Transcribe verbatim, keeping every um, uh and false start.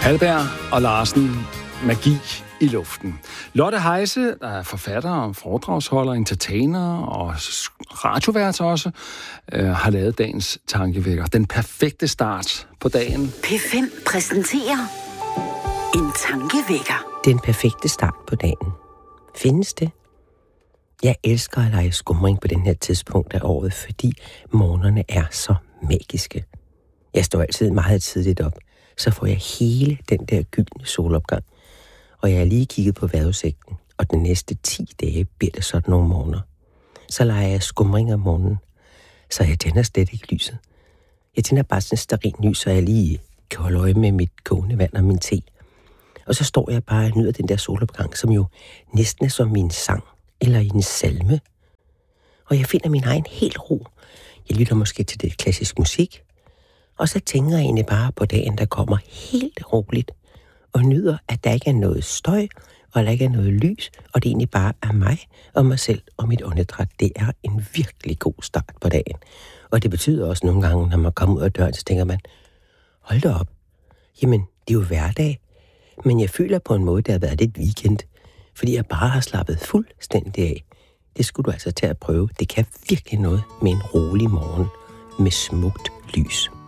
Hallberg og Larsen, magi i luften. Lotte Heise, der er forfatter, foredragsholder, entertainer og radiovært også, øh, har lavet dagens tankevækker. Den perfekte start på dagen. P fem præsenterer en tankevækker. Den perfekte start på dagen. Findes det? Jeg elsker at lege skumring på den her tidspunkt af året, fordi morgenerne er så magiske. Jeg står altid meget tidligt op, så får jeg hele den der gyldne solopgang. Og jeg har lige kigget på vejrudsigten, og de næste ti dage bliver det sådan nogle morgener. Så leger jeg skumring om morgenen, så jeg tænder slet ikke lyset. Jeg tænder bare sådan en stearinlys, så jeg lige kan holde øje med mit kogende vand og min te. Og så står jeg bare og nyder den der solopgang, som jo næsten er som min sang eller en salme. Og jeg finder min egen helt ro. Jeg lytter måske til det klassisk musik, og så tænker jeg egentlig bare på dagen, der kommer helt roligt, og nyder, at der ikke er noget støj, og der ikke er noget lys, og det egentlig bare er mig og mig selv og mit åndedræt. Det er en virkelig god start på dagen. Og det betyder også nogle gange, når man kommer ud af døren, så tænker man, hold da op, jamen, det er jo hverdag, men jeg føler på en måde, det har været lidt weekend, fordi jeg bare har slappet fuldstændig af. Det skulle du altså til at prøve. Det kan virkelig noget med en rolig morgen med smukt lys.